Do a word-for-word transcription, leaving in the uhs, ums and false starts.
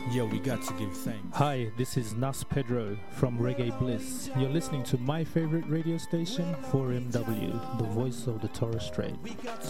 Yo, we got to give thanks. Hi, this is Nas Pedro from Reggae Bliss. You're listening to my favorite radio station, four M W, the voice of the Torres Strait. We got